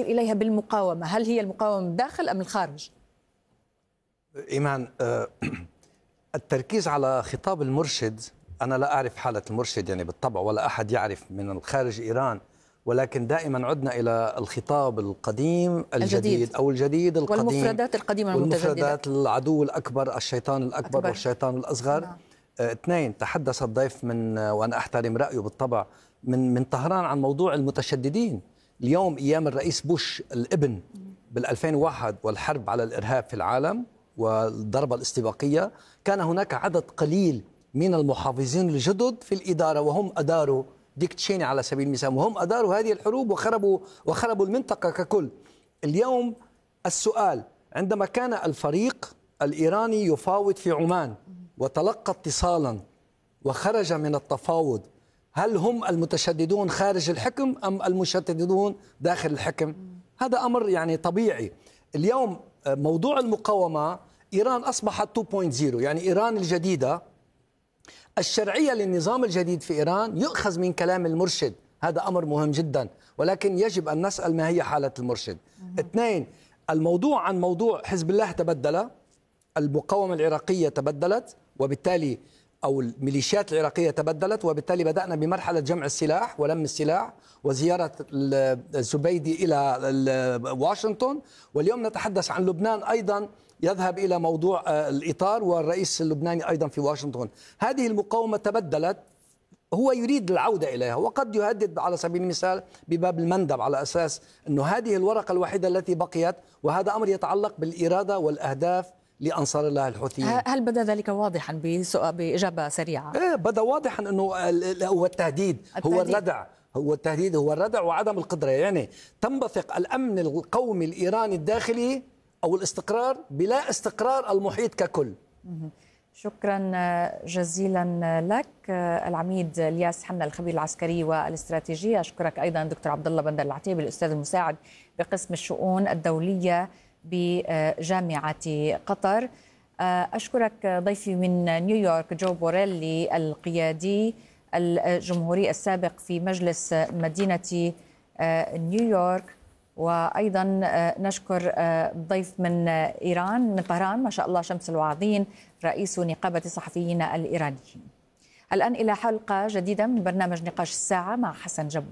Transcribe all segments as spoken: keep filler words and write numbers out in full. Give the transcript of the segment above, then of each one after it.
نشير إليها بالمقاومة، هل هي المقاومة من الداخل أم الخارج؟ إيمان، التركيز على خطاب المرشد، أنا لا أعرف حالة المرشد يعني بالطبع، ولا أحد يعرف من خارج إيران، ولكن دائما عدنا إلى الخطاب القديم الجديد, الجديد أو الجديد القديم، والمفردات القديمة المتجددة، والمفردات العدو الأكبر، الشيطان الأكبر أكبر. والشيطان الأصغر. نعم. آه، اثنين، تحدث الضيف من وأنا أحترم رأيه بالطبع من من طهران عن موضوع المتشددين. اليوم أيام الرئيس بوش الابن بال ألفين وواحد والحرب على الإرهاب في العالم والضربة الاستباقية، كان هناك عدد قليل من المحافظين الجدد في الإدارة، وهم أداروا ديك تشيني على سبيل المثال، وهم أداروا هذه الحروب وخربوا وخربوا المنطقة ككل. اليوم السؤال، عندما كان الفريق الإيراني يفاوض في عمان وتلقى اتصالا وخرج من التفاوض، هل هم المتشددون خارج الحكم أم المتشددون داخل الحكم؟ هذا أمر يعني طبيعي. اليوم موضوع المقاومة، إيران أصبحت اثنين نقطة صفر، يعني إيران الجديدة، الشرعية للنظام الجديد في إيران يؤخذ من كلام المرشد، هذا أمر مهم جدا، ولكن يجب أن نسأل ما هي حالة المرشد. اثنين، الموضوع عن موضوع حزب الله تبدل، المقاومة العراقية تبدلت، وبالتالي أو الميليشيات العراقية تبدلت، وبالتالي بدأنا بمرحلة جمع السلاح ولم السلاح وزيارة الزبيدي إلى واشنطن، واليوم نتحدث عن لبنان أيضا يذهب إلى موضوع الإطار، والرئيس اللبناني أيضا في واشنطن. هذه المقاومة تبدلت، هو يريد العودة إليها، وقد يهدد على سبيل المثال بباب المندب على أساس أنه هذه الورقة الوحيدة التي بقيت، وهذا أمر يتعلق بالإرادة والأهداف لأنصار الله الحوثيين. هل بدا ذلك واضحا بإجابة سريعة؟ إيه، بدا واضحا أنه هو التهديد, التهديد هو الردع هو التهديد هو الردع وعدم القدرة، يعني تنبثق الأمن القومي الإيراني الداخلي أو الاستقرار بلا استقرار المحيط ككل. شكرا جزيلا لك العميد الياس حنا، الخبير العسكري والاستراتيجي. أشكرك أيضا دكتور عبد الله بندر العتيبي، الأستاذ المساعد بقسم الشؤون الدولية بجامعة قطر. أشكرك ضيفي من نيويورك جو بوريلي، القيادي الجمهوري السابق في مجلس مدينة نيويورك. وأيضا نشكر ضيف من إيران من طهران ما شاء الله شمس الوعظين، رئيس نقابة الصحفيين الإيرانيين. الآن إلى حلقة جديدة من برنامج نقاش الساعة مع حسن جبل.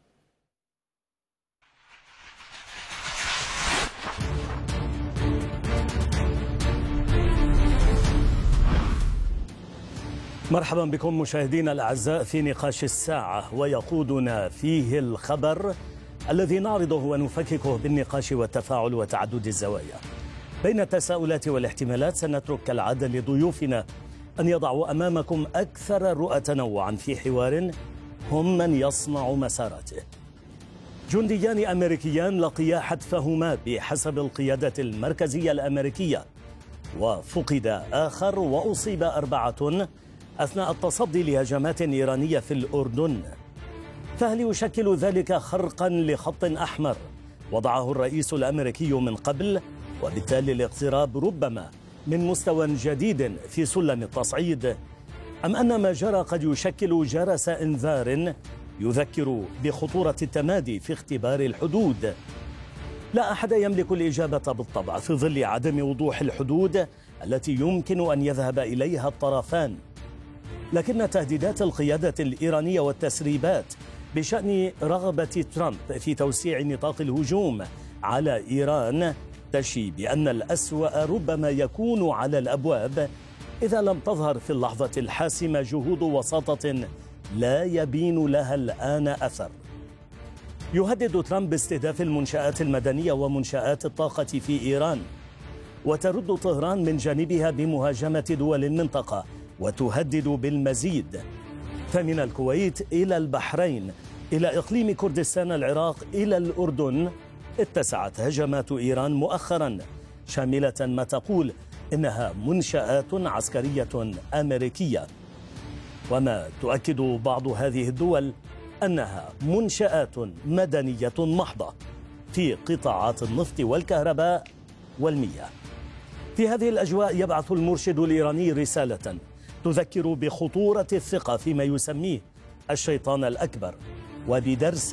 مرحبا بكم مشاهدينا الأعزاء في نقاش الساعة، ويقودنا فيه الخبر الذي نعرضه ونفككه بالنقاش والتفاعل وتعدد الزوايا. بين التساؤلات والاحتمالات سنترك كالعادة لضيوفنا أن يضعوا أمامكم أكثر رؤى تنوعا في حوار هم من يصنع مساراته. جنديان أمريكيان لقيا حتفهما بحسب القيادة المركزية الأمريكية، وفقد آخر وأصيب أربعة أثناء التصدي لهجمات إيرانية في الأردن. فهل يشكل ذلك خرقا لخط أحمر وضعه الرئيس الأمريكي من قبل، وبالتالي الاقتراب ربما من مستوى جديد في سلم التصعيد، أم أن ما جرى قد يشكل جرس إنذار يذكر بخطورة التمادي في اختبار الحدود؟ لا أحد يملك الإجابة بالطبع في ظل عدم وضوح الحدود التي يمكن أن يذهب إليها الطرفان، لكن تهديدات القيادة الإيرانية والتسريبات بشأن رغبة ترامب في توسيع نطاق الهجوم على إيران تشي بأن الأسوأ ربما يكون على الأبواب إذا لم تظهر في اللحظة الحاسمة جهود وساطة لا يبين لها الآن أثر. يهدد ترامب باستهداف المنشآت المدنية ومنشآت الطاقة في إيران، وترد طهران من جانبها بمهاجمة دول المنطقة وتهدد بالمزيد. فمن الكويت إلى البحرين إلى إقليم كردستان العراق إلى الأردن اتسعت هجمات إيران مؤخرا، شاملة ما تقول إنها منشآت عسكرية أمريكية، وما تؤكد بعض هذه الدول أنها منشآت مدنية محضة في قطاعات النفط والكهرباء والمياه. في هذه الأجواء يبعث المرشد الإيراني رسالة تذكر بخطورة الثقة فيما يسميه الشيطان الأكبر، وبدرس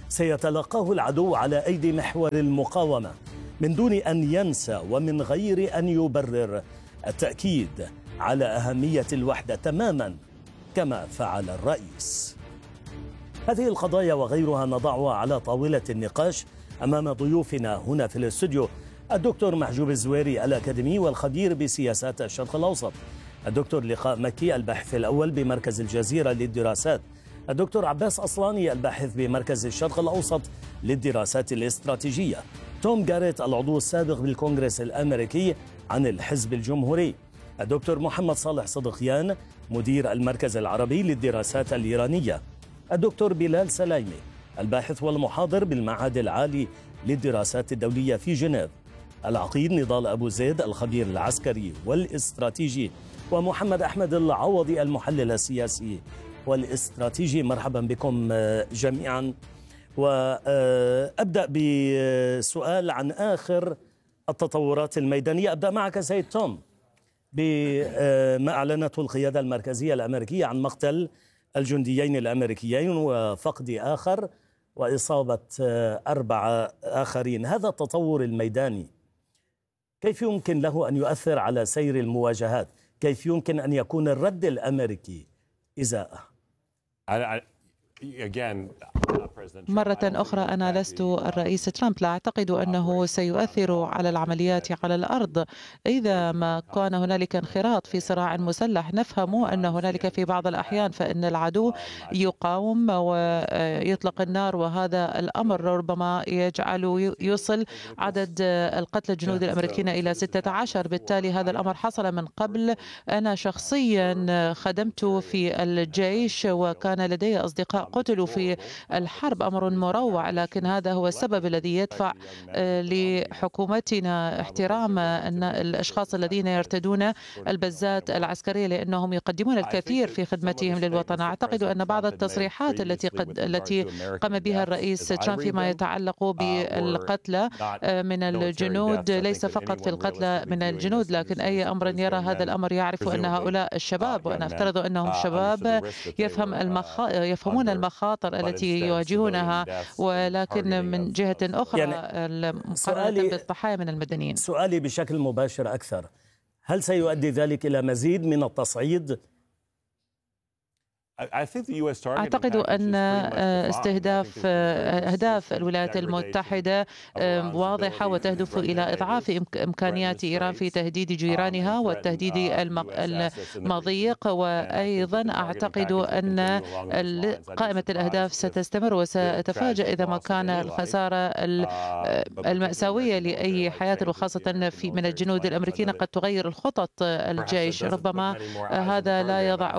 سيتلقاه العدو على أيدي محور المقاومة من دون أن ينسى ومن غير أن يبرر التأكيد على أهمية الوحدة تماما كما فعل الرئيس. هذه القضايا وغيرها نضعها على طاولة النقاش أمام ضيوفنا هنا في الاستوديو: الدكتور محجوب الزويري الأكاديمي والخبير بسياسات الشرق الأوسط، الدكتور لقاء مكي الباحث الأول بمركز الجزيرة للدراسات، الدكتور عباس أصلاني الباحث بمركز الشرق الأوسط للدراسات الاستراتيجية، توم جاريت العضو السابق بالكونغرس الأمريكي عن الحزب الجمهوري، الدكتور محمد صالح صدقيان مدير المركز العربي للدراسات الإيرانية، الدكتور بلال سلايمي الباحث والمحاضر بالمعهد العالي للدراسات الدولية في جنيف، العقيد نضال أبو زيد الخبير العسكري والاستراتيجي، ومحمد أحمد العوضي المحلل السياسي والاستراتيجي. مرحبا بكم جميعا. وأبدأ بسؤال عن آخر التطورات الميدانية. أبدأ معك سيد توم بما أعلنته القيادة المركزية الأمريكية عن مقتل الجنديين الأمريكيين وفقد آخر وإصابة أربعة آخرين. هذا التطور الميداني كيف يمكن له أن يؤثر على سير المواجهات؟ كيف يمكن أن يكون الرد الأمريكي إزاءه؟ مرة أخرى أنا لست الرئيس ترامب، لا أعتقد أنه سيؤثر على العمليات على الأرض. إذا ما كان هنالك انخراط في صراع مسلح نفهم أن هنالك في بعض الأحيان فإن العدو يقاوم ويطلق النار، وهذا الأمر ربما يجعل يصل عدد القتلى الجنود الأمريكيين إلى ستة عشر. بالتالي هذا الأمر حصل من قبل. أنا شخصيا خدمت في الجيش وكان لدي أصدقاء قتلوا في الحرب، أمر مروع، لكن هذا هو السبب الذي يدفع لحكومتنا احترام أن الأشخاص الذين يرتدون البزات العسكرية لأنهم يقدمون الكثير في خدمتهم للوطن. أعتقد أن بعض التصريحات التي قد التي قام بها الرئيس ترامب فيما يتعلق بالقتلى من الجنود، ليس فقط في القتلى من الجنود، لكن أي أمر يرى هذا الأمر يعرف أن هؤلاء الشباب، وأنا أفترض أنهم شباب يفهم المخ... يفهمون المخاطر التي يواجهونها، ولكن من جهة أخرى يعني مقارنة بالضحايا من المدنيين. سؤالي بشكل مباشر أكثر: هل سيؤدي ذلك إلى مزيد من التصعيد؟ أعتقد أن استهداف أهداف الولايات المتحدة واضحة وتهدف إلى إضعاف إمكانيات إيران في تهديد جيرانها والتهديد المضيق، وأيضا أعتقد أن قائمة الأهداف ستستمر وستتفاجأ إذا ما كان الخسارة المأساوية لأي حياة، وخاصة في من الجنود الأمريكيين قد تغير الخطط الجيش. ربما هذا لا يضع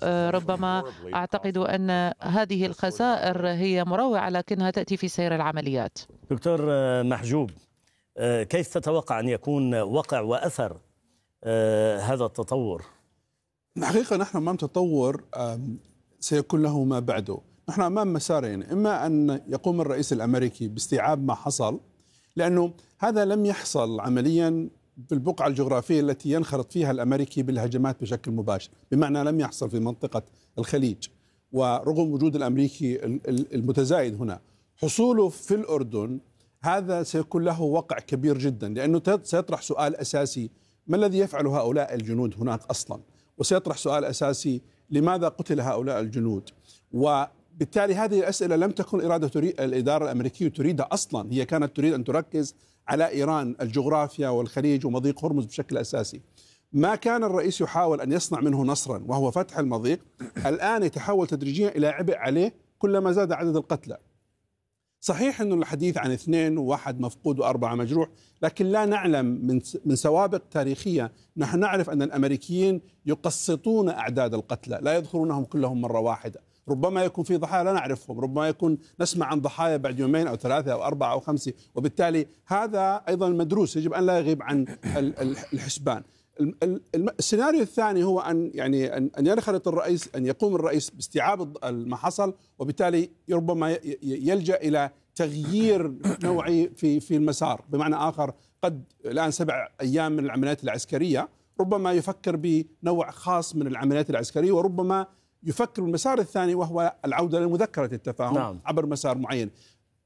ربما أعتقد أن هذه الخسائر هي مروعة لكنها تأتي في سير العمليات. دكتور محجوب، كيف تتوقع أن يكون وقع وأثر هذا التطور؟ الحقيقة نحن أمام تطور سيكون له ما بعده. نحن أمام مسارين: إما أن يقوم الرئيس الأمريكي باستيعاب ما حصل، لأنه هذا لم يحصل عمليا في البقعة الجغرافية التي ينخرط فيها الأمريكي بالهجمات بشكل مباشر، بمعنى لم يحصل في منطقة الخليج، ورغم وجود الأمريكي المتزايد هنا حصوله في الأردن هذا سيكون له وقع كبير جدا، لأنه سيطرح سؤال أساسي: ما الذي يفعل هؤلاء الجنود هناك أصلا؟ وسيطرح سؤال أساسي: لماذا قتل هؤلاء الجنود؟ وبالتالي هذه الأسئلة لم تكن إرادة الإدارة الأمريكية تريدها أصلا، هي كانت تريد أن تركز على إيران، الجغرافيا والخليج ومضيق هرمز بشكل أساسي. ما كان الرئيس يحاول أن يصنع منه نصرا وهو فتح المضيق، الآن يتحول تدريجيا إلى عبء عليه كلما زاد عدد القتلى. صحيح أنه الحديث عن اثنين وواحد مفقود وأربعة مجروح، لكن لا نعلم من من سوابق تاريخية. نحن نعرف أن الأمريكيين يقسطون أعداد القتلى، لا يذكرونهم كلهم مرة واحدة. ربما يكون في ضحايا لا نعرفهم، ربما يكون نسمع عن ضحايا بعد يومين أو ثلاثة أو أربعة أو خمسة، وبالتالي هذا أيضا مدروس يجب أن لا يغيب عن الحسبان. السيناريو الثاني هو أن يعني أن ينخرط الرئيس، أن يقوم الرئيس باستيعاب ما حصل، وبالتالي ربما يلجأ إلى تغيير نوعي في في المسار. بمعنى آخر، قد الآن سبع أيام من العمليات العسكرية، ربما يفكر بنوع خاص من العمليات العسكرية، وربما يفكر بالمسار الثاني وهو العودة لمذكرة التفاهم. نعم. عبر مسار معين.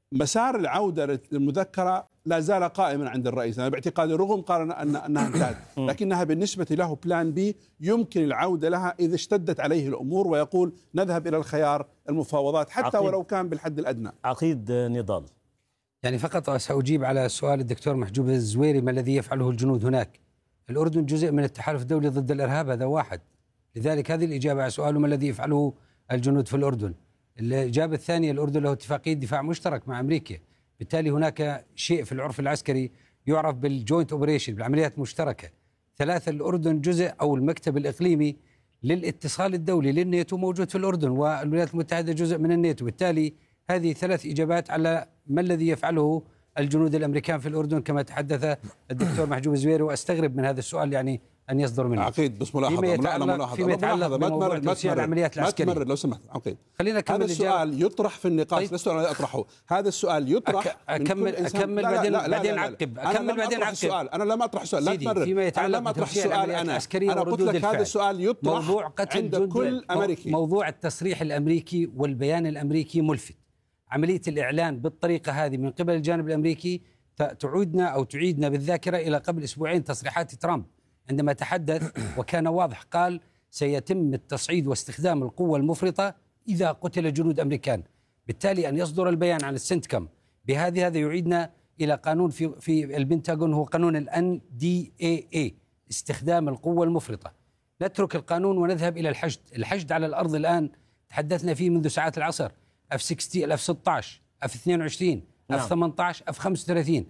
مسار العودة للمذكرة لا زال قائما عند الرئيس. أنا باعتقادي رغم قال أن أنها انتهت، لكنها بالنسبة له بلان بي يمكن العودة لها إذا اشتدت عليه الأمور، ويقول نذهب إلى الخيار المفاوضات حتى ولو كان بالحد الأدنى. عقيد نضال. يعني فقط سأجيب على سؤال الدكتور محجوب الزويري ما الذي يفعله الجنود هناك. الأردن جزء من التحالف الدولي ضد الإرهاب، هذا واحد، لذلك هذه الإجابة على سؤاله ما الذي يفعله الجنود في الأردن. الإجابة الثانية، الأردن له اتفاقية دفاع مشترك مع أمريكا، بالتالي هناك شيء في العرف العسكري يعرف بالجوينت اوبريشن، بالعمليات المشتركة. ثلاثة، الأردن جزء أو المكتب الإقليمي للاتصال الدولي للناتو موجود في الأردن، والولايات المتحدة جزء من الناتو، بالتالي هذه ثلاث إجابات على ما الذي يفعله الجنود الأمريكان في الأردن كما تحدث الدكتور محجوب الزويري. وأستغرب من هذا السؤال يعني أن يصدر منه. عقيد بس ملاحظة فيما يتعلق, فيما يتعلق بموضوع توسيع العمليات العسكرية. ما تمرر لو سمحت عقيد. خلينا هذا السؤال يطرح في النقاش. طيب. لست أنا أطرحه، هذا السؤال يطرح. أكمل أكمل بعدين بعدين أعقب. أكمل بعدين أعقب. السؤال أنا لم أطرح السؤال، لا تمرر. فيما يتعلق بتوسيع العمليات العسكرية أنا قلت لك هذا السؤال يطرح موضوع قتل عند كل أمريكي. موضوع التصريح الأمريكي والبيان الأمريكي ملفت. عملية الإعلان بالطريقة هذه من قبل الجانب الأمريكي تعودنا أو تعيدنا بالذاكرة إلى قبل أسبوعين تصريحات ترامب عندما تحدث وكان واضح، قال سيتم التصعيد واستخدام القوة المفرطة إذا قتل جنود أمريكان. بالتالي أن يصدر البيان عن السنتكم بهذه هذا يعيدنا إلى قانون في في البنتاغون، هو قانون الان دي اي اي، استخدام القوة المفرطة. نترك القانون ونذهب إلى الحشد. الحشد على الأرض الآن تحدثنا فيه منذ ساعات العصر، اف ستة اف ستة عشر اف اثنين وعشرين اف ثمانية عشر اف خمسة وثلاثين.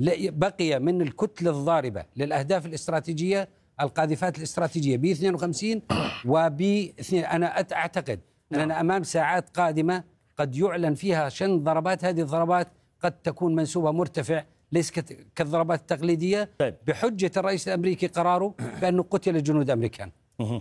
بقي من الكتلة الضاربة للأهداف الاستراتيجية القاذفات الاستراتيجية ب اثنين وخمسين وب اثنين. أنا أعتقد أننا أمام ساعات قادمة قد يعلن فيها شن ضربات. هذه الضربات قد تكون منسوبة مرتفع ليس كالضربات التقليدية. طيب. بحجة الرئيس الأمريكي قراره بأنه قتل جنود أمريكان.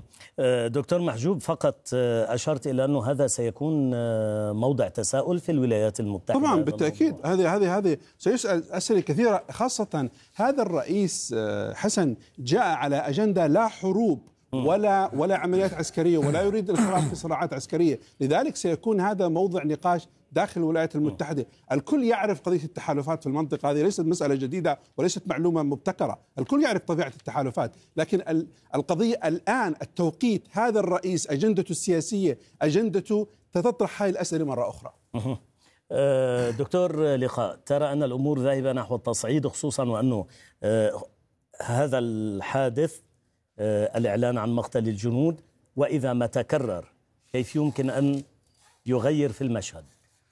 دكتور محجوب، فقط أشرت إلى أنه هذا سيكون موضع تساؤل في الولايات المتحدة. طبعا بالتأكيد، هذه هذه هذه سيسأل أسئلة كثيرة، خاصة هذا الرئيس حسن جاء على أجندة لا حروب ولا ولا عمليات عسكرية، ولا يريد الانخراط في صراعات عسكرية، لذلك سيكون هذا موضع نقاش داخل الولايات المتحدة. الكل يعرف قضية التحالفات في المنطقة، هذه ليست مسألة جديدة وليست معلومة مبتكرة، الكل يعرف طبيعة التحالفات، لكن القضية الآن التوقيت. هذا الرئيس أجندته السياسية، أجندته تطرح هذه الأسئلة مرة أخرى. دكتور لقاء، ترى أن الأمور ذاهبة نحو التصعيد، خصوصا وأنه هذا الحادث الإعلان عن مقتل الجنود وإذا ما تكرر كيف يمكن أن يغير في المشهد؟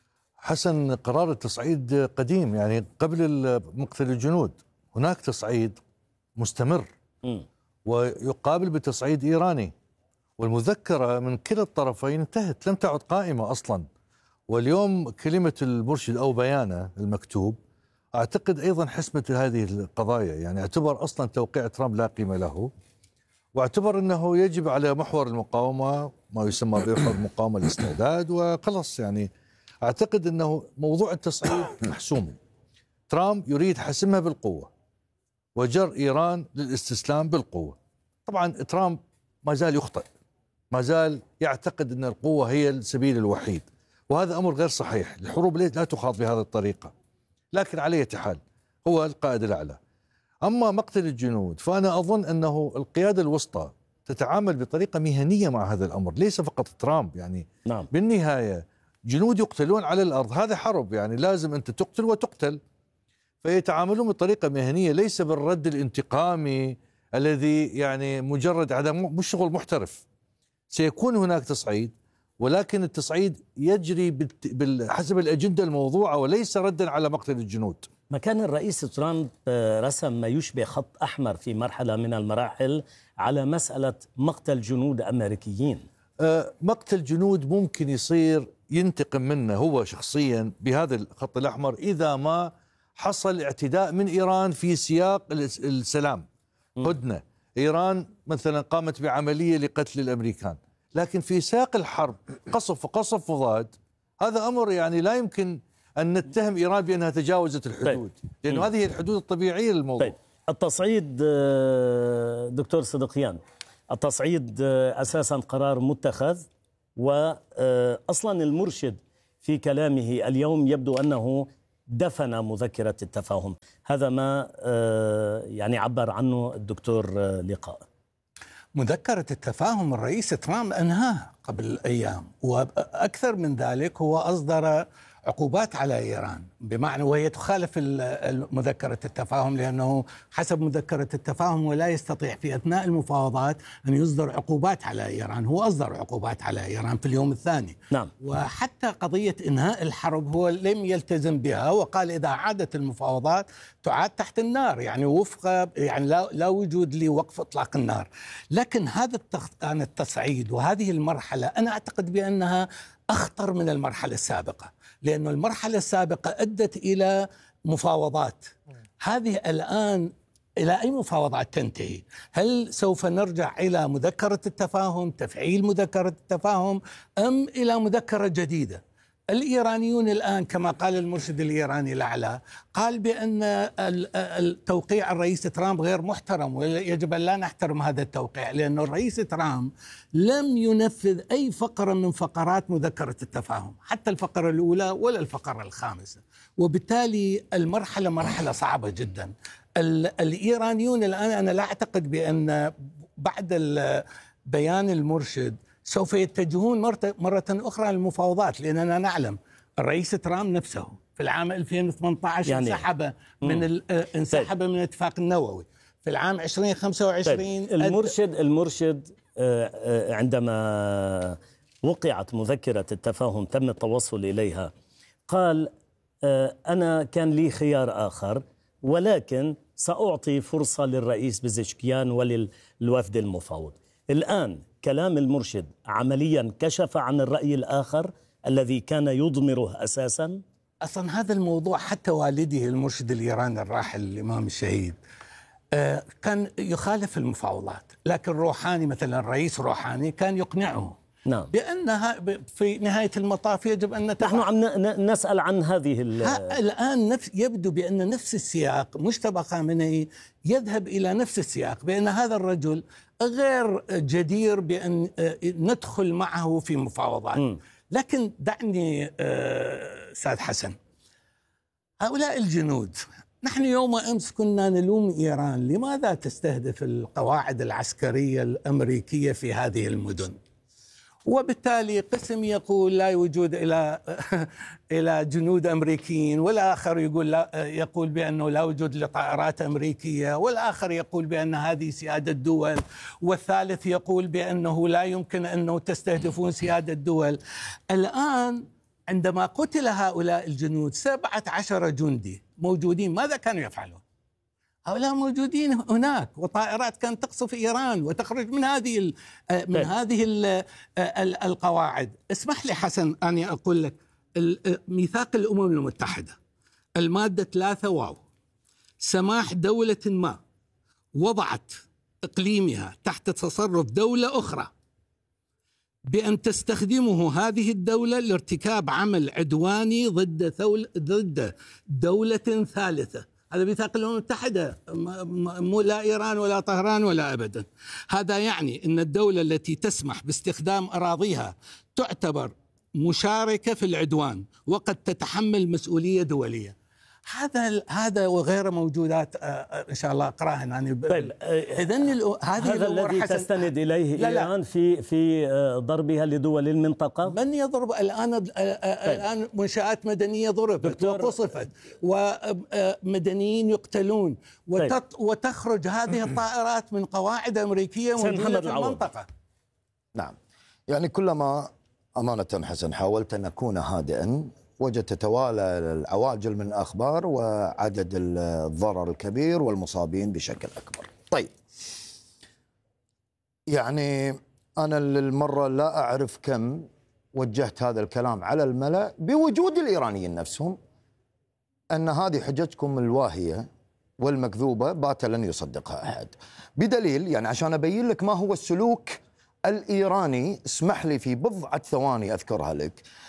حسن، قرار التصعيد قديم، يعني قبل مقتل الجنود هناك تصعيد مستمر م. ويقابل بتصعيد إيراني، والمذكرة من كلا الطرفين انتهت، لم تعد قائمة أصلا. واليوم كلمة المرشد أو بيانه المكتوب أعتقد أيضا حسمت هذه القضايا، يعني اعتبر أصلا توقيع ترامب لا قيمة له، واعتبر أنه يجب على محور المقاومة ما يسمى بمحور المقاومة الاستعداد وخلص. يعني أعتقد أنه موضوع التصعيد محسوم، ترامب يريد حسمها بالقوة وجر إيران للاستسلام بالقوة. طبعا ترامب ما زال يخطئ، ما زال يعتقد أن القوة هي السبيل الوحيد، وهذا أمر غير صحيح. الحروب لا تخاض بهذه الطريقة، لكن على أي حال هو القائد الأعلى. أما مقتل الجنود فأنا أظن أنه القيادة الوسطى تتعامل بطريقة مهنية مع هذا الأمر، ليس فقط ترامب. يعني نعم. بالنهاية جنود يقتلون على الأرض، هذا حرب، يعني لازم أنت تقتل وتقتل، فيتعاملون بطريقة مهنية ليس بالرد الانتقامي الذي يعني مجرد عدم مش شغل محترف. سيكون هناك تصعيد، ولكن التصعيد يجري حسب الأجندة الموضوعة وليس ردا على مقتل الجنود. ما كان الرئيس ترامب رسم ما يشبه خط أحمر في مرحلة من المراحل على مسألة مقتل جنود أمريكيين. أه مقتل جنود ممكن يصير ينتقم منه هو شخصيا بهذا الخط الأحمر إذا ما حصل اعتداء من إيران في سياق السلام، هدنة. إيران مثلا قامت بعملية لقتل الأمريكان، لكن في سياق الحرب قصف وقصف وضاد، هذا أمر يعني لا يمكن أن نتهم إيران بأنها تجاوزت الحدود. طيب. لأنه هذه الحدود الطبيعية للموضوع. طيب. التصعيد دكتور صدقيان، التصعيد أساسا قرار متخذ، وأصلا المرشد في كلامه اليوم يبدو أنه دفن مذكرة التفاهم. هذا ما يعني عبر عنه الدكتور لقاء. مذكرة التفاهم الرئيس ترامب أنهاها قبل أيام، وأكثر من ذلك هو أصدر عقوبات على إيران، بمعنى وهي تخالف مذكرة التفاهم، لأنه حسب مذكرة التفاهم ولا يستطيع في أثناء المفاوضات أن يصدر عقوبات على إيران. هو أصدر عقوبات على إيران في اليوم الثاني. نعم. وحتى قضية إنهاء الحرب هو لم يلتزم بها، وقال إذا عادت المفاوضات تعاد تحت النار، يعني وفق يعني لا, لا وجود لوقف إطلاق النار. لكن هذا كان التصعيد، وهذه المرحلة أنا أعتقد بأنها أخطر من المرحلة السابقة، لأن المرحلة السابقة أدت إلى مفاوضات. هذه الآن إلى أي مفاوضات تنتهي؟ هل سوف نرجع إلى مذكرة التفاهم، تفعيل مذكرة التفاهم، أم إلى مذكرة جديدة؟ الإيرانيون الآن كما قال المرشد الإيراني الأعلى، قال بأن التوقيع الرئيس ترامب غير محترم، ويجب أن لا نحترم هذا التوقيع، لأن الرئيس ترامب لم ينفذ أي فقرة من فقرات مذكرة التفاهم، حتى الفقرة الأولى ولا الفقرة الخامسة، وبالتالي المرحلة مرحلة صعبة جدا. الإيرانيون الآن أنا لا أعتقد بأن بعد بيان المرشد سوف يتجهون مرة أخرى للمفاوضات، لأننا نعلم الرئيس ترامب نفسه في العام ألفين وثمانية عشر يعني انسحب من انسحب من الاتفاق النووي. في العام ألفين وخمسة وعشرين طيب. المرشد المرشد عندما وقعت مذكرة التفاهم تم التوصل إليها قال أنا كان لي خيار آخر، ولكن سأعطي فرصة للرئيس بزشكيان وللوفد المفاوض. الآن كلام المرشد عمليا كشف عن الرأي الآخر الذي كان يضمره أساسا. أصلا هذا الموضوع حتى والده المرشد الإيراني الراحل الإمام الشهيد كان يخالف المفاوضات، لكن روحاني مثلا الرئيس روحاني كان يقنعه نعم. بأنها في نهاية المطاف يجب أن نتفق. نحن عم نسأل عن هذه الآن نفس يبدو بأن نفس السياق مجتبى خامنئي يذهب إلى نفس السياق، بأن هذا الرجل غير جدير بأن ندخل معه في مفاوضات. م. لكن دعني أستاذ حسن، هؤلاء الجنود نحن يوم أمس كنا نلوم إيران لماذا تستهدف القواعد العسكرية الأمريكية في هذه المدن، وبالتالي قسم يقول لا وجود إلى إلى جنود أمريكيين، والآخر يقول لا يقول بأنه لا وجود لطائرات أمريكية، والآخر يقول بأن هذه سيادة دول، والثالث يقول بأنه لا يمكن أنه تستهدفون سيادة دول. الآن عندما قتل هؤلاء الجنود سبعة عشر جندي موجودين، ماذا كانوا يفعلون؟ هؤلاء موجودين هناك، وطائرات كانت تقصف إيران وتخرج من هذه من هذه القواعد. اسمح لي حسن أني أقول لك ميثاق الأمم المتحدة المادة ثلاثة واو، سماح دولة ما وضعت إقليمها تحت تصرف دولة أخرى بأن تستخدمه هذه الدولة لارتكاب عمل عدواني ضد ضد دولة ثالثة. هذا ميثاق الأمم المتحدة، مو لا إيران ولا طهران ولا أبدا. هذا يعني أن الدولة التي تسمح باستخدام أراضيها تعتبر مشاركة في العدوان وقد تتحمل مسؤولية دولية. هذا هذا وغير موجودات ان شاء الله اقراها يعني. طيب اذن هذه هذا الذي تستند اليه لا لا ايران في في ضربها لدول المنطقه. من يضرب الان؟ طيب. الان منشآت مدنيه ضربت وقصفت ومدنيين يقتلون، طيب. وتخرج هذه الطائرات من قواعد امريكيه موجوده في المنطقه. نعم، يعني كلما امانه حسن حاولت ان اكون هادئا وجدت تتوالى العواجل من الأخبار وعدد الضرر الكبير والمصابين بشكل أكبر. طيب، يعني أنا للمرة لا أعرف كم وجهت هذا الكلام على الملأ بوجود الإيرانيين نفسهم أن هذه حجتكم الواهية والمكذوبة بات لن يصدقها أحد، بدليل يعني عشان أبين لك ما هو السلوك الإيراني. اسمح لي في بضعة ثواني أذكرها لك.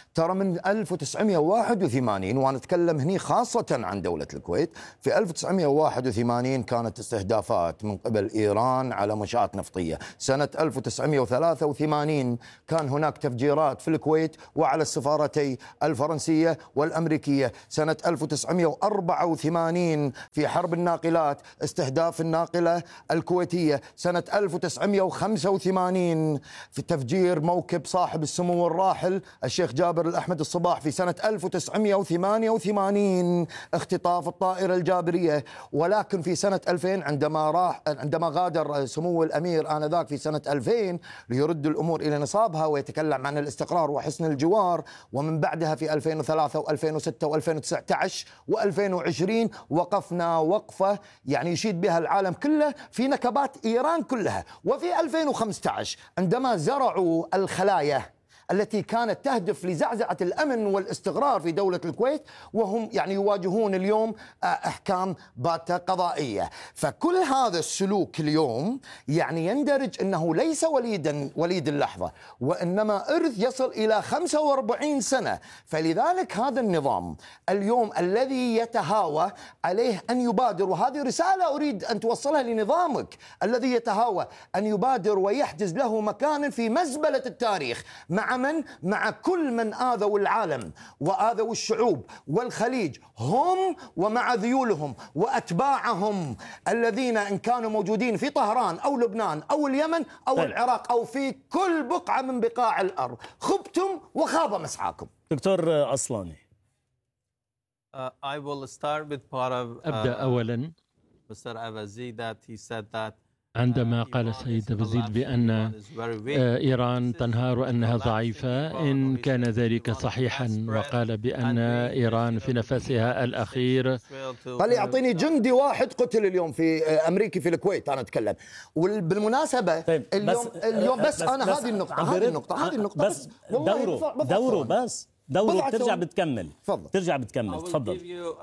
ترى من ألف وتسعمئة وواحد وثمانين، وأنا أتكلم هني خاصة عن دولة الكويت، في ألف وتسعمئة وواحد وثمانين كانت استهدافات من قبل إيران على منشآت نفطية. سنة ألف وتسعمئة وثلاثة وثمانين كان هناك تفجيرات في الكويت وعلى السفارتي الفرنسية والأمريكية. سنة ألف وتسعمئة وأربعة وثمانين في حرب الناقلات استهداف الناقلة الكويتية. سنة ألف وتسعمئة وخمسة وثمانين في تفجير موكب صاحب السمو الراحل الشيخ جابر الأحمد الصباح. في سنة ألف وتسعمئة وثمانية وثمانين اختطاف الطائرة الجابرية. ولكن في سنة ألفين عندما راح عندما غادر سمو الأمير آنذاك في سنة ألفين ليرد الأمور إلى نصابها ويتكلم عن الاستقرار وحسن الجوار، ومن بعدها في ألفين وثلاثة وألفين وستة وألفين وتسعة عشر وألفين وعشرين وقفنا وقفة يعني يشيد بها العالم كله في نكبات إيران كلها. وفي ألفين وخمسة عشر عندما زرعوا الخلايا التي كانت تهدف لزعزعة الأمن والاستقرار في دولة الكويت، وهم يعني يواجهون اليوم أحكام باتة قضائية. فكل هذا السلوك اليوم يعني يندرج أنه ليس وليدا وليد اللحظة، وإنما إرث يصل إلى خمسة وأربعين سنة. فلذلك هذا النظام اليوم الذي يتهاوى عليه أن يبادر، وهذه رسالة أريد أن توصلها لنظامك الذي يتهاوى أن يبادر ويحجز له مكان في مزبلة التاريخ مع من؟ مع كل من آذوا العالم وآذوا الشعوب والخليج، هم ومع ذيولهم وأتباعهم الذين إن كانوا موجودين في طهران أو لبنان أو اليمن أو طيب. العراق أو في كل بقعة من بقاع الأرض، خبتم وخاب مسعاكم. دكتور أصلاني. uh, I will start with part of, uh, أبدأ أولا Mister Avazi that he said that عندما قال السيد أبازيد بأن إيران تنهار وأنها ضعيفة. إن كان ذلك صحيحا، وقال بأن إيران في نفسها الأخير. قال يعطيني جندي واحد قتل اليوم في أمريكي في الكويت. أنا أتكلم وبالمناسبة طيب اليوم بس اليوم بس, بس أنا بس هذه النقطة هذه النقطة هذه النقطة بس, بس دوره دوره بس دوره بترجع بتكمل تفضل ترجع بتكمل تفضل.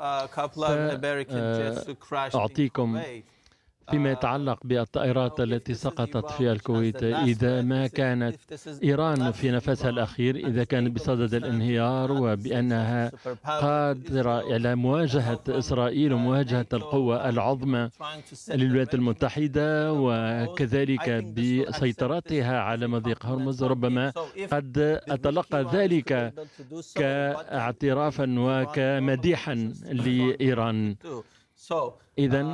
أعطيكم فيما يتعلق بالطائرات التي سقطت في الكويت، إذا ما كانت إيران في نفسها الأخير، إذا كانت بصدد الانهيار وبأنها قادرة على مواجهة إسرائيل ومواجهة القوة العظمى للولايات المتحدة وكذلك بسيطرتها على مضيق هرمز، ربما قد أتلقى ذلك كاعترافا وكمديحا لإيران. إذن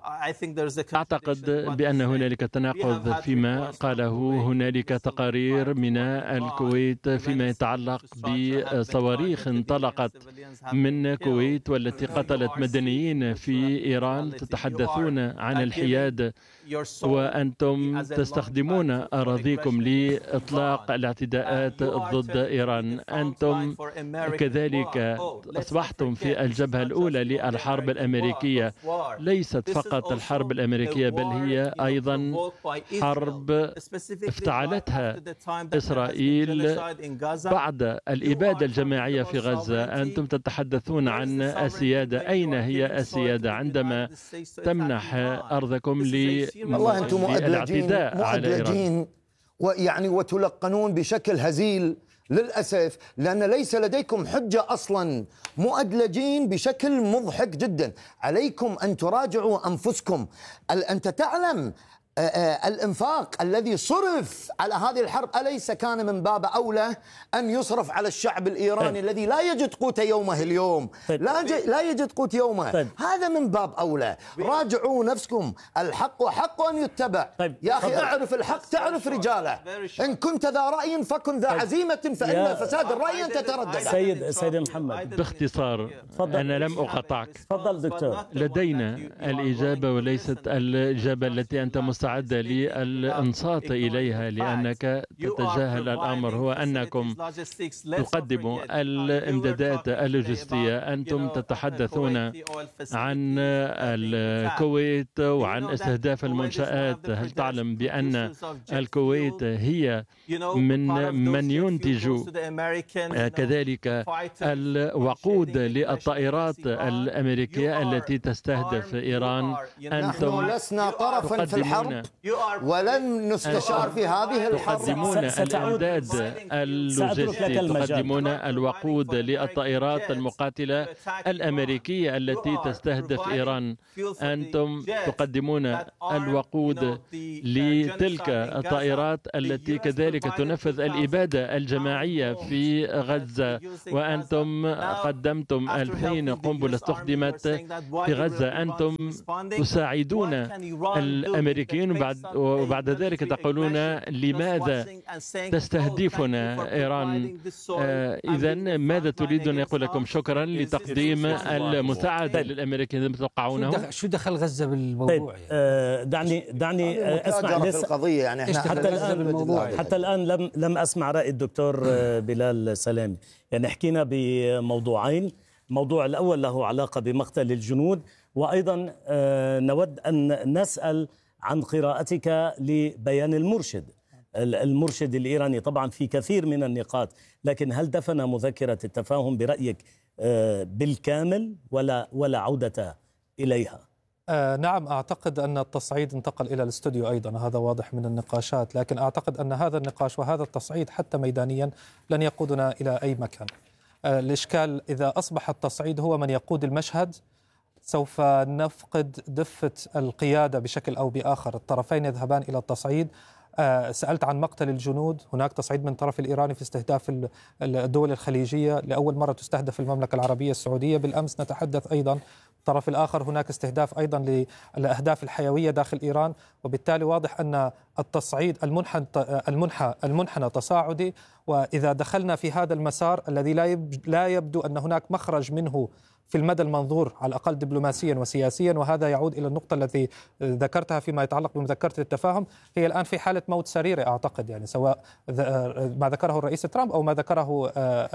أعتقد بأن هنالك تناقض فيما قاله. هنالك تقارير من الكويت فيما يتعلق بصواريخ انطلقت من الكويت والتي قتلت مدنيين في إيران. تتحدثون عن الحياد وأنتم تستخدمون أراضيكم لإطلاق الاعتداءات ضد إيران. أنتم كذلك أصبحتم في الجبهة الأولى للحرب الأمريكية. ليست فقط الحرب الأمريكية، بل هي أيضا حرب افتعلتها إسرائيل بعد الإبادة الجماعية في غزة. أنتم تتحدثون عن السيادة. أين هي السيادة عندما تمنح أرضكم للاعتداء على إيران؟ ويعني وتلقنون بشكل هزيل للأسف، لأن ليس لديكم حجة أصلا، مؤدلجين بشكل مضحك جدا. عليكم أن تراجعوا أنفسكم. أنت تعلم الإنفاق الذي صرف على هذه الحرب أليس كان من باب أولى أن يصرف على الشعب الإيراني طيب. الذي لا يجد قوت يومه اليوم طيب. لا, لا يجد قوت يومه طيب. هذا من باب أولى. راجعوا نفسكم. الحق حق أن يتبع طيب. يا أخي اعرف الحق تعرف رجاله. إن كنت ذا رأي فكن ذا طيب. عزيمة، فإن فساد الرأي أن تتردد. سيد سيد محمد باختصار فضل. أنا لم أقطعك. تفضل دكتور. لدينا الإجابة وليست الإجابة التي أنت مستعد للإنصات إليها، لأنك تتجاهل الأمر. هو أنكم تقدموا الإمدادات اللوجستية. أنتم تتحدثون عن الكويت وعن استهداف المنشآت. هل تعلم بأن الكويت هي من من ينتج كذلك الوقود للطائرات الأمريكية التي تستهدف إيران؟ أنتم لسنا طرفا في الحرب ولم نستشار في هذه الحرب. تقدمون الإمداد اللوجستي، تقدمون الوقود للطائرات المقاتلة الأمريكية التي تستهدف إيران. أنتم تقدمون الوقود لتلك الطائرات التي كذلك تنفذ الإبادة الجماعية في غزة، وأنتم قدمتم ألفين قنبلة استخدمت في غزة. أنتم تساعدون الأمريكيين بعد وبعد ذلك تقولون لماذا تستهدفنا إيران؟ آه إذا ماذا تريد أن يقول لكم؟ شكرا لتقديم المساعدة للأمريكيين تتوقعونه. شو دخل غزة بالموضوع؟ طيب آه دعني دعني آه اسمع في القضية يعني احنا حتى الآن حتى الآن لم لم أسمع رأي الدكتور بلال سلامي. يعني حكينا بموضوعين، الموضوع الأول له علاقة بمقتل الجنود، وأيضا نود أن نسأل عن قراءتك لبيان المرشد المرشد الإيراني. طبعا في كثير من النقاط، لكن هل دفن مذكرة التفاهم برأيك بالكامل ولا ولا عودة إليها؟ آه نعم، أعتقد أن التصعيد انتقل إلى الاستوديو أيضا، هذا واضح من النقاشات، لكن أعتقد أن هذا النقاش وهذا التصعيد حتى ميدانيا لن يقودنا إلى أي مكان. آه الإشكال إذا أصبح التصعيد هو من يقود المشهد، سوف نفقد دفة القيادة بشكل أو بآخر. الطرفين يذهبان إلى التصعيد. آه سألت عن مقتل الجنود، هناك تصعيد من الطرف الإيراني في استهداف الدول الخليجية، لأول مرة تستهدف المملكة العربية السعودية. بالأمس نتحدث أيضا الطرف الآخر هناك استهداف أيضا للأهداف الحيوية داخل إيران، وبالتالي واضح أن التصعيد المنحنى المنحى المنحنى تصاعدي. وإذا دخلنا في هذا المسار الذي لا لا يبدو أن هناك مخرج منه في المدى المنظور على الأقل دبلوماسيا وسياسيا، وهذا يعود إلى النقطة التي ذكرتها فيما يتعلق بمذكرة التفاهم، هي الآن في حالة موت سريرة أعتقد، يعني سواء ما ذكره الرئيس ترامب أو ما ذكره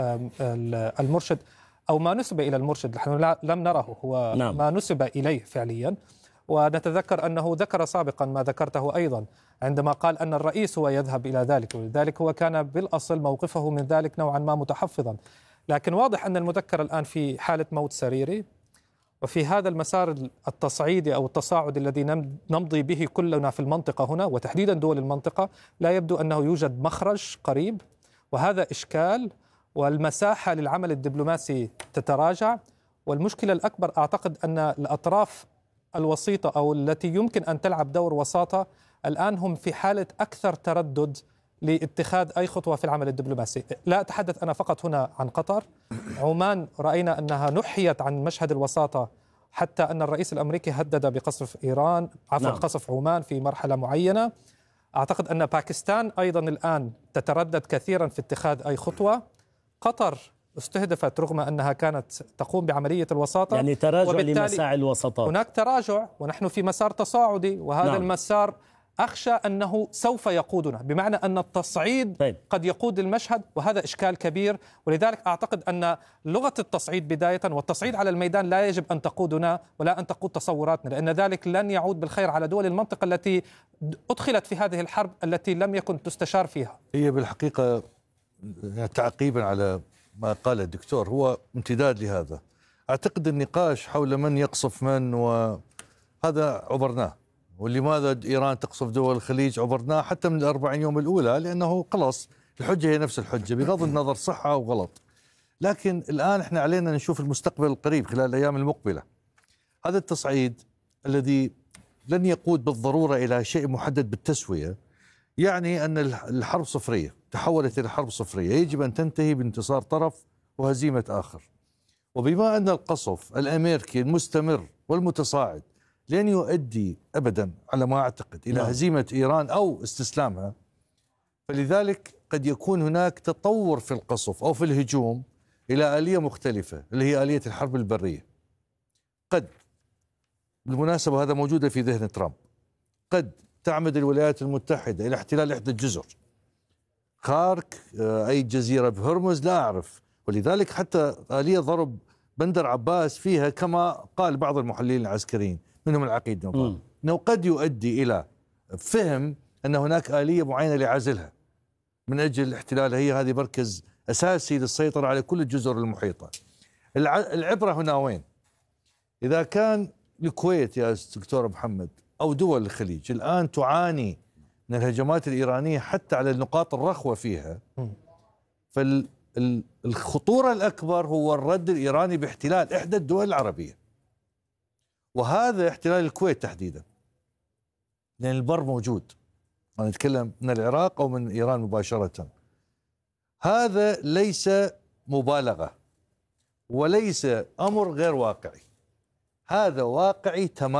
المرشد أو ما نسب إلى المرشد. نحن لم نره هو نعم. ما نسب إليه فعليا. ونتذكر أنه ذكر سابقا ما ذكرته أيضا عندما قال أن الرئيس هو يذهب إلى ذلك، ولذلك هو كان بالأصل موقفه من ذلك نوعا ما متحفظا. لكن واضح أن المذكرة الآن في حالة موت سريري، وفي هذا المسار التصعيدي أو التصاعد الذي نمضي به كلنا في المنطقة هنا وتحديدا دول المنطقة، لا يبدو أنه يوجد مخرج قريب، وهذا إشكال. والمساحة للعمل الدبلوماسي تتراجع، والمشكلة الأكبر أعتقد أن الأطراف الوسيطة أو التي يمكن أن تلعب دور وساطة الآن هم في حالة أكثر تردد لاتخاذ أي خطوة في العمل الدبلوماسي. لا أتحدث أنا فقط هنا عن قطر، عمان رأينا أنها نحيت عن مشهد الوساطة، حتى أن الرئيس الأمريكي هدد بقصف إيران عفوا نعم. قصف عمان في مرحلة معينة. أعتقد أن باكستان أيضا الآن تتردد كثيرا في اتخاذ أي خطوة. قطر استهدفت رغم أنها كانت تقوم بعملية الوساطة، يعني تراجع لمساعي الوساطات. هناك تراجع ونحن في مسار تصاعدي، وهذا نعم. المسار أخشى أنه سوف يقودنا، بمعنى أن التصعيد طيب. قد يقود المشهد، وهذا إشكال كبير. ولذلك أعتقد أن لغة التصعيد بداية والتصعيد على الميدان لا يجب أن تقودنا ولا أن تقود تصوراتنا، لأن ذلك لن يعود بالخير على دول المنطقة التي أدخلت في هذه الحرب التي لم يكن تستشار فيها. هي بالحقيقة تعقيبا على ما قال الدكتور هو امتداد لهذا. أعتقد النقاش حول من يقصف من وهذا عبرناه، ولماذا إيران تقصف دول الخليج عبرناه حتى من الأربعين يوم الأولى، لأنه خلاص الحجة هي نفس الحجة بغض النظر صح أو غلط. لكن الآن احنا علينا نشوف المستقبل القريب خلال الأيام المقبلة. هذا التصعيد الذي لن يقود بالضرورة إلى شيء محدد بالتسوية، يعني أن الحرب صفرية تحولت إلى حرب صفرية يجب أن تنتهي بانتصار طرف وهزيمة آخر. وبما أن القصف الأمريكي المستمر والمتصاعد لن يؤدي أبدا على ما أعتقد إلى هزيمة إيران أو استسلامها، فلذلك قد يكون هناك تطور في القصف أو في الهجوم إلى آلية مختلفة اللي هي آلية الحرب البرية. قد بالمناسبة هذا موجودة في ذهن ترامب، قد تعمد الولايات المتحدة إلى احتلال إحدى الجزر، خارك أي جزيرة بهرمز لا أعرف، ولذلك حتى آلية ضرب بندر عباس فيها كما قال بعض المحللين العسكريين منهم العقيد نوبل أنه قد يؤدي إلى فهم أن هناك آلية معينة لعزلها من أجل احتلالها، هي هذه مركز أساسي للسيطرة على كل الجزر المحيطة. العبرة هنا وين؟ إذا كان الكويت يا دكتور محمد أو دول الخليج الآن تعاني من الهجمات الإيرانية حتى على النقاط الرخوة فيها، فالخطورة الأكبر هو الرد الإيراني باحتلال إحدى الدول العربية، وهذا احتلال الكويت تحديدا، لأن البر موجود. أنا أتكلم من العراق أو من إيران مباشرة. هذا ليس مبالغة وليس أمر غير واقعي، هذا واقعي تماما.